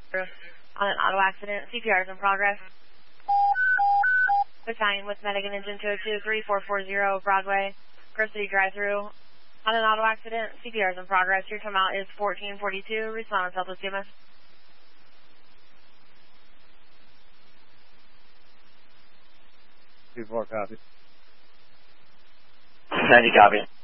on an auto accident. CPR is in progress. Battalion with medic and engine 202-3440 Broadway, Grove City drive-through on an auto accident. CPR is in progress. Your time out is 1442. Respond on Southwest CMS. 2-4 copy. 90 copy.